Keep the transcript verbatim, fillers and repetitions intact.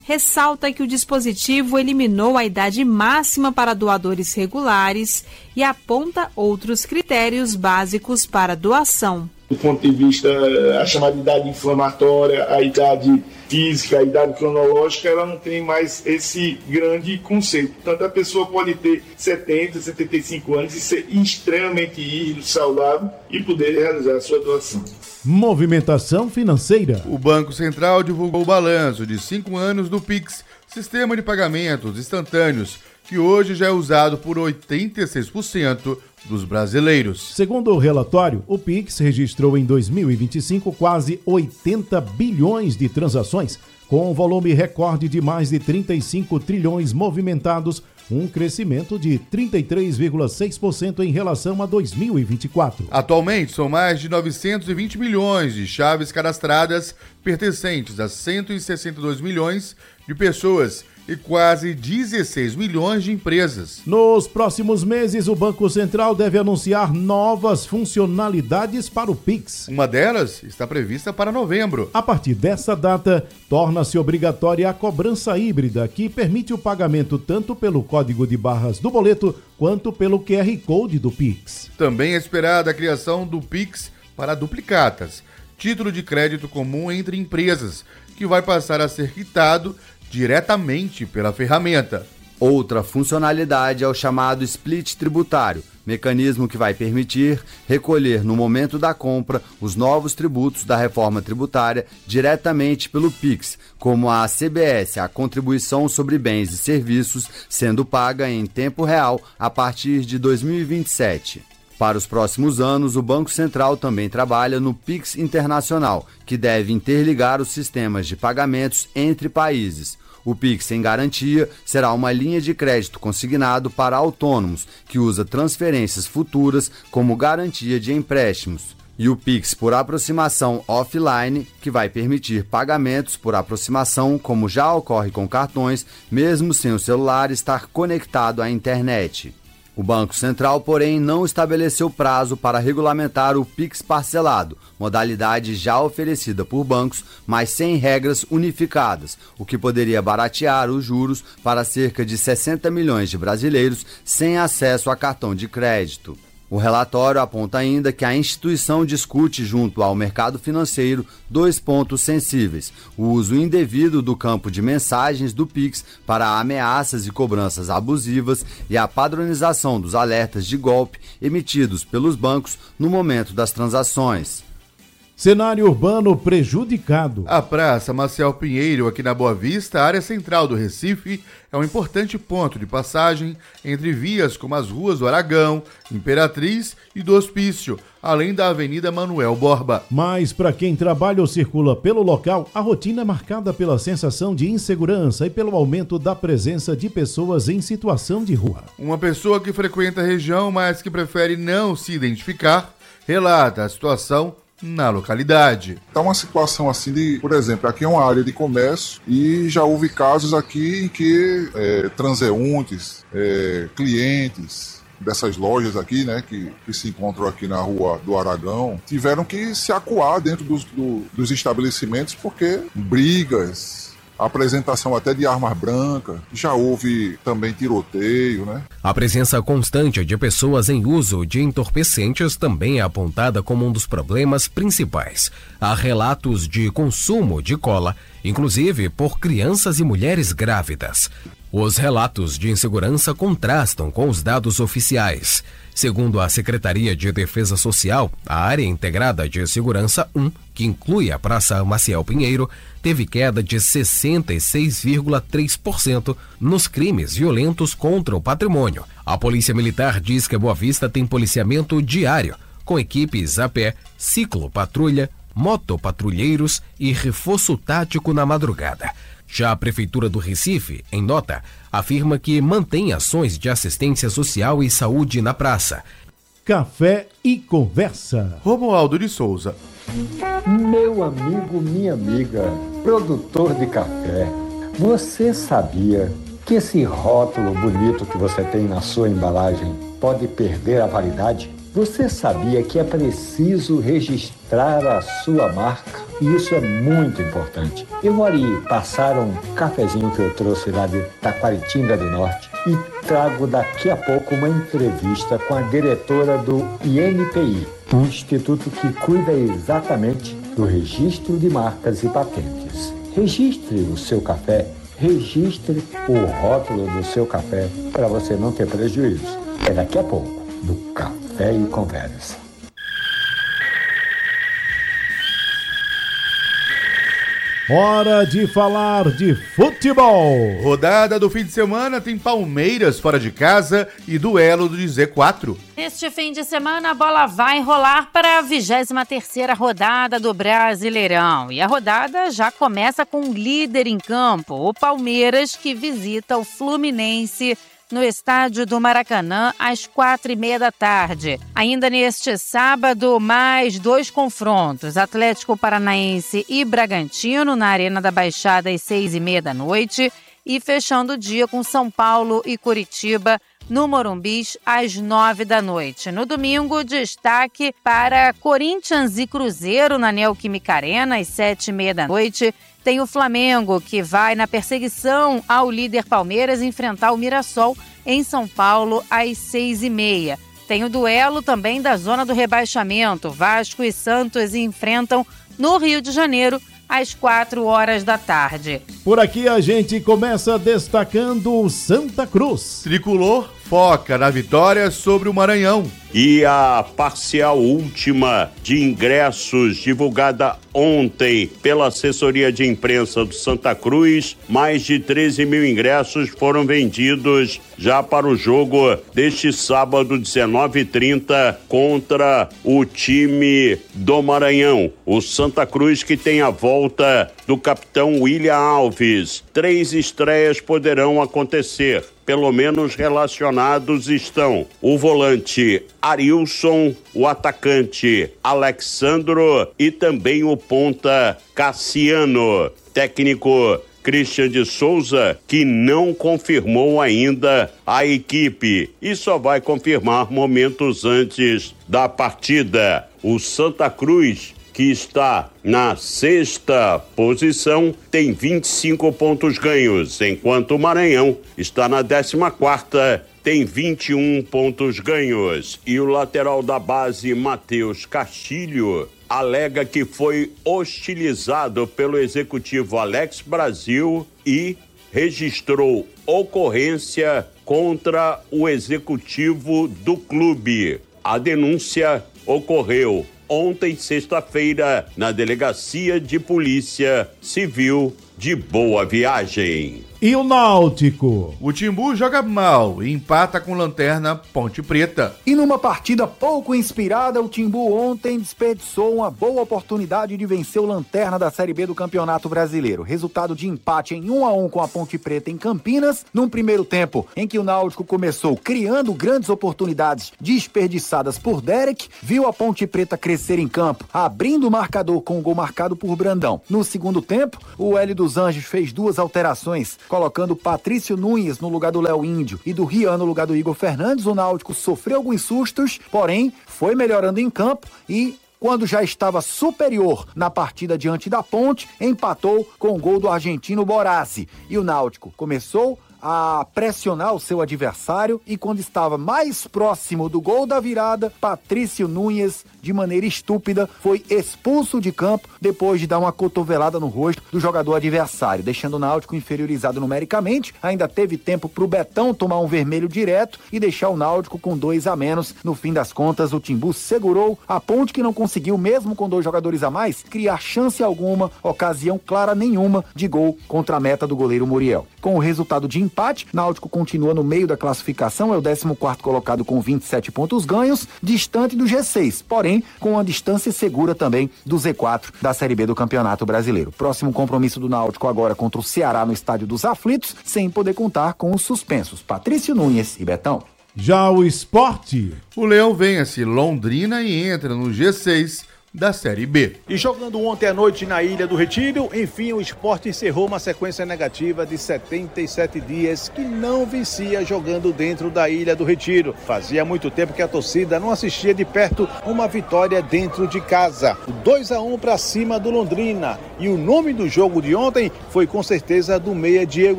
ressalta que o dispositivo eliminou a idade máxima para doadores regulares e aponta outros critérios básicos para doação. Do ponto de vista, a chamada idade inflamatória, a idade física, a idade cronológica, ela não tem mais esse grande conceito. Portanto, a pessoa pode ter setenta, setenta e cinco anos e ser extremamente rígido, saudável e poder realizar a sua doação. Movimentação financeira. O Banco Central divulgou o balanço de cinco anos do Pix, sistema de pagamentos instantâneos, que hoje já é usado por oitenta e seis por cento dos brasileiros. Segundo o relatório, o Pix registrou em dois mil e vinte e cinco quase oitenta bilhões de transações, com um volume recorde de mais de trinta e cinco trilhões movimentados, um crescimento de trinta e três vírgula seis por cento em relação a dois mil e vinte e quatro. Atualmente, são mais de novecentos e vinte milhões de chaves cadastradas, pertencentes a cento e sessenta e dois milhões de pessoas e quase dezesseis milhões de empresas. Nos próximos meses, o Banco Central deve anunciar novas funcionalidades para o Pix. Uma delas está prevista para novembro. A partir dessa data, torna-se obrigatória a cobrança híbrida, que permite o pagamento tanto pelo código de barras do boleto quanto pelo Q R Code do Pix. Também é esperada a criação do Pix para duplicatas, título de crédito comum entre empresas, que vai passar a ser quitado diretamente pela ferramenta. Outra funcionalidade é o chamado split tributário, mecanismo que vai permitir recolher no momento da compra os novos tributos da reforma tributária diretamente pelo Pix, como a C B S, a Contribuição sobre Bens e Serviços, sendo paga em tempo real a partir de dois mil e vinte e sete. Para os próximos anos, o Banco Central também trabalha no Pix Internacional, que deve interligar os sistemas de pagamentos entre países. O Pix em garantia será uma linha de crédito consignado para autônomos, que usa transferências futuras como garantia de empréstimos. E o Pix por aproximação offline, que vai permitir pagamentos por aproximação, como já ocorre com cartões, mesmo sem o celular estar conectado à internet. O Banco Central, porém, não estabeleceu prazo para regulamentar o Pix parcelado, modalidade já oferecida por bancos, mas sem regras unificadas, o que poderia baratear os juros para cerca de sessenta milhões de brasileiros sem acesso a cartão de crédito. O relatório aponta ainda que a instituição discute junto ao mercado financeiro dois pontos sensíveis: o uso indevido do campo de mensagens do Pix para ameaças e cobranças abusivas e a padronização dos alertas de golpe emitidos pelos bancos no momento das transações. Cenário urbano prejudicado. A Praça Maciel Pinheiro, aqui na Boa Vista, área central do Recife, é um importante ponto de passagem entre vias como as ruas do Aragão, Imperatriz e do Hospício, além da Avenida Manuel Borba. Mas para quem trabalha ou circula pelo local, a rotina é marcada pela sensação de insegurança e pelo aumento da presença de pessoas em situação de rua. Uma pessoa que frequenta a região, mas que prefere não se identificar, relata a situação na localidade. Está uma situação assim de, por exemplo, aqui é uma área de comércio e já houve casos aqui em que é, transeuntes, é, clientes dessas lojas aqui, né, que, que se encontram aqui na rua do Aragão, tiveram que se acuar dentro dos, do, dos estabelecimentos porque brigas, apresentação até de armas brancas, já houve também tiroteio, né? A presença constante de pessoas em uso de entorpecentes também é apontada como um dos problemas principais. Há relatos de consumo de cola, inclusive por crianças e mulheres grávidas. Os relatos de insegurança contrastam com os dados oficiais. Segundo a Secretaria de Defesa Social, a Área Integrada de Segurança um, que inclui a Praça Maciel Pinheiro, teve queda de sessenta e seis vírgula três por cento nos crimes violentos contra o patrimônio. A Polícia Militar diz que Boa Vista tem policiamento diário, com equipes a pé, ciclo-patrulha, motopatrulheiros e reforço tático na madrugada. Já a Prefeitura do Recife, em nota, afirma que mantém ações de assistência social e saúde na praça. Café e conversa. Romualdo de Souza. Meu amigo, minha amiga, produtor de café, você sabia que esse rótulo bonito que você tem na sua embalagem pode perder a validade? Você sabia que é preciso registrar a sua marca? E isso é muito importante. Eu vou ali passar um cafezinho que eu trouxe lá de Taquaritinga do Norte e trago daqui a pouco uma entrevista com a diretora do I N P I, um instituto que cuida exatamente do registro de marcas e patentes. Registre o seu café, registre o rótulo do seu café para você não ter prejuízo. É daqui a pouco, do Café e Conversa. Hora de falar de futebol. Rodada do fim de semana tem Palmeiras fora de casa e duelo do Z quatro. Neste fim de semana, a bola vai rolar para a vigésima terceira rodada do Brasileirão. E a rodada já começa com o líder em campo, o Palmeiras, que visita o Fluminense no estádio do Maracanã, às quatro e meia da tarde. Ainda neste sábado, mais dois confrontos, Atlético Paranaense e Bragantino, na Arena da Baixada, às seis e meia da noite. E fechando o dia com São Paulo e Curitiba, no Morumbis, às nove da noite. No domingo, destaque para Corinthians e Cruzeiro, na Neoquímica Arena, às sete e meia da noite. Tem o Flamengo, que vai na perseguição ao líder Palmeiras enfrentar o Mirassol em São Paulo às seis e meia. Tem o duelo também da zona do rebaixamento. Vasco e Santos enfrentam no Rio de Janeiro às quatro horas da tarde. Por aqui a gente começa destacando o Santa Cruz. Tricolor foca na vitória sobre o Maranhão. E a parcial última de ingressos divulgada ontem pela assessoria de imprensa do Santa Cruz, mais de treze mil ingressos foram vendidos já para o jogo deste sábado, dezenove e trinta, contra o time do Maranhão. O Santa Cruz, que tem a volta do capitão William Alves. Três estreias poderão acontecer. Pelo menos relacionados estão o volante Arilson, o atacante Alexandro e também o ponta Cassiano. Técnico Christian de Souza, que não confirmou ainda a equipe e só vai confirmar momentos antes da partida. O Santa Cruz, que está na sexta posição, tem vinte e cinco pontos ganhos, enquanto o Maranhão está na décima quarta, tem vinte e um pontos ganhos. E o lateral da base, Matheus Castilho, alega que foi hostilizado pelo executivo Alex Brasil e registrou ocorrência contra o executivo do clube. A denúncia ocorreu ontem, sexta-feira, na Delegacia de Polícia Civil de Boa Viagem. E o Náutico? O Timbu joga mal e empata com Lanterna Ponte Preta. E numa partida pouco inspirada, o Timbu ontem desperdiçou uma boa oportunidade de vencer o Lanterna da Série B do Campeonato Brasileiro. Resultado de empate em um a um com a Ponte Preta em Campinas, num primeiro tempo em que o Náutico começou criando grandes oportunidades desperdiçadas por Derek, viu a Ponte Preta crescer em campo, abrindo o marcador com o gol marcado por Brandão. No segundo tempo, o Hélio dos Anjos fez duas alterações, colocando Patrício Nunes no lugar do Léo Índio e do Rian no lugar do Igor Fernandes. O Náutico sofreu alguns sustos, porém foi melhorando em campo e, quando já estava superior na partida diante da Ponte, empatou com o gol do argentino Borazzi. E o Náutico começou a pressionar o seu adversário e, quando estava mais próximo do gol da virada, Patrício Nunes, de maneira estúpida, foi expulso de campo depois de dar uma cotovelada no rosto do jogador adversário, deixando o Náutico inferiorizado numericamente. Ainda teve tempo para o Betão tomar um vermelho direto e deixar o Náutico com dois a menos. No fim das contas, o Timbu segurou a Ponte, que não conseguiu, mesmo com dois jogadores a mais, criar chance alguma, ocasião clara nenhuma de gol contra a meta do goleiro Muriel. Com o resultado de empate, Náutico continua no meio da classificação, é o décimo quarto colocado com vinte e sete pontos ganhos, distante do G seis, porém com uma distância segura também do Z quatro da Série B do Campeonato Brasileiro. Próximo compromisso do Náutico agora contra o Ceará no Estádio dos Aflitos, sem poder contar com os suspensos Patrício Nunes e Betão. Já o Sport. O Leão vence Londrina e entra no G seis da Série B. E jogando ontem à noite na Ilha do Retiro, enfim, o Sport encerrou uma sequência negativa de setenta e sete dias que não vencia jogando dentro da Ilha do Retiro. Fazia muito tempo que a torcida não assistia de perto uma vitória dentro de casa. dois a um para cima do Londrina. E o nome do jogo de ontem foi com certeza do meia Diego